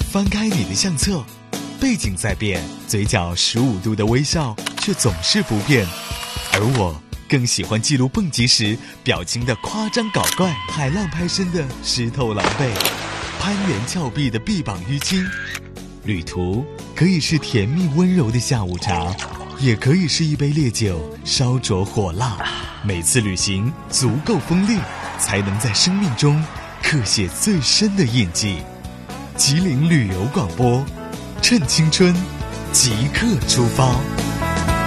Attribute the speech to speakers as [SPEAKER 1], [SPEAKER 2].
[SPEAKER 1] 翻开你的相册，背景在变，嘴角15度的微笑却总是不变。而我更喜欢记录蹦极时表情的夸张搞怪，海浪拍身的湿透狼狈，攀援峭壁的臂膀淤青。旅途可以是甜蜜温柔的下午茶，也可以是一杯烈酒烧灼火辣。每次旅行足够锋利，才能在生命中刻写最深的印记。吉林旅游广播，趁青春，即刻出发。